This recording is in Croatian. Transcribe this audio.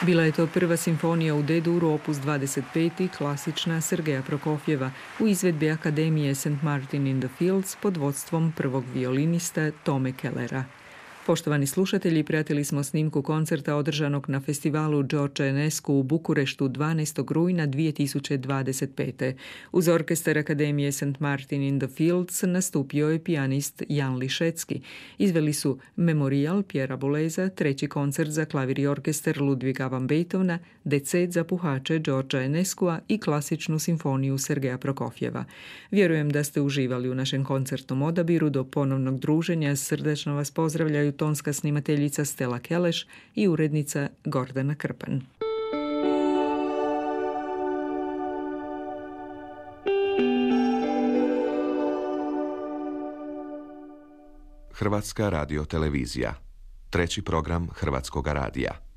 Bila je to prva simfonija u D-duru opus 25. klasična Sergeja Prokofjeva u izvedbi Akademije St. Martin in the Fields pod vodstvom prvog violinista Tome Kellera. Poštovani slušatelji, pratili smo snimku koncerta održanog na festivalu George Enescu u Bukureštu 12. rujna 2025. Uz orkestar Akademije St. Martin in the Fields nastupio je pijanist Jan Lišecki. Izveli su Memorial Piera Bouleza, treći koncert za klavir i orkestar Ludviga van Beethovena, Decet za puhače Georgea Enescua i klasičnu simfoniju Sergeja Prokofjeva. Vjerujem da ste uživali u našem koncertnom odabiru. Do ponovnog druženja srdačno vas pozdravljaju tonska snimateljica Stella Keleš i urednica Gordana Krpan. Hrvatska radiotelevizija. Treći program Hrvatskoga radija.